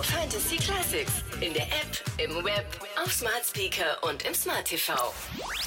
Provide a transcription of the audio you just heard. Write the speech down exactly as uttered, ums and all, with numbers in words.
Fantasy Classics in der App, im Web, auf Smart Speaker und im Smart T V.